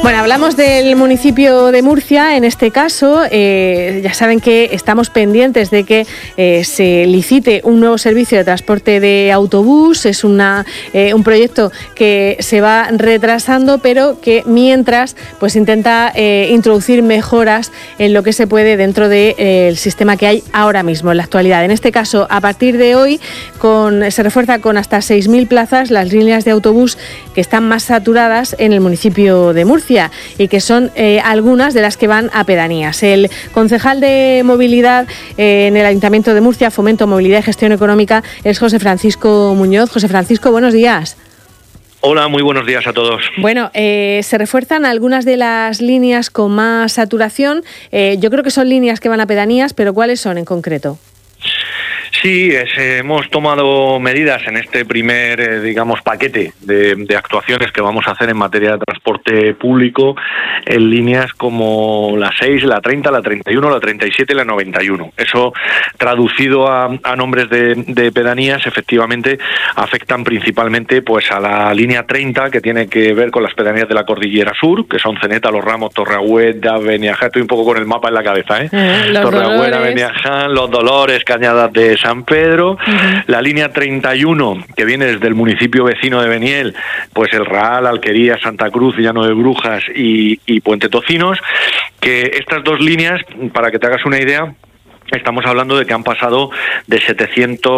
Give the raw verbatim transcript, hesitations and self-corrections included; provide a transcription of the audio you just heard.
Bueno, hablamos del municipio de Murcia, en este caso. Eh, ya saben que estamos pendientes de que eh, se licite un nuevo servicio de transporte de autobús. Es una, eh, un proyecto que se va retrasando, pero que mientras pues intenta eh, introducir mejoras en lo que se puede dentro del de, eh, sistema que hay ahora mismo, en la actualidad. En este caso, a partir de hoy, con, se refuerza con hasta seis mil plazas las líneas de autobús que están más saturadas en el municipio de Murcia, y que son eh, algunas de las que van a pedanías. El concejal de movilidad eh, en el Ayuntamiento de Murcia, Fomento, Movilidad y Gestión Económica, es José Francisco Muñoz. José Francisco, buenos días. Hola, muy buenos días a todos. Bueno, eh, se refuerzan algunas de las líneas con más saturación. Eh, yo creo que son líneas que van a pedanías, pero ¿cuáles son en concreto? Sí, es, eh, hemos tomado medidas en este primer, eh, digamos, paquete de, de actuaciones que vamos a hacer en materia de transporte público en líneas como la seis, la treinta, la treinta y uno, la treinta y siete y la noventa y uno. Eso, traducido a, a nombres de, de pedanías, efectivamente afectan principalmente pues a la línea treinta, que tiene que ver con las pedanías de la Cordillera Sur, que son Ceneta, Los Ramos, Torreagüera, Beniaján. Estoy un poco con el mapa en la cabeza, ¿eh? Uh, Torreagüera, Beniaján, Los Dolores, Cañadas de San Pedro. Uh-huh. La línea treinta y uno, que viene desde el municipio vecino de Beniel, pues el Raal, Alquería, Santa Cruz, Llano de Brujas y, y Puente Tocinos, que estas dos líneas, para que te hagas una idea, estamos hablando de que han pasado de setecientos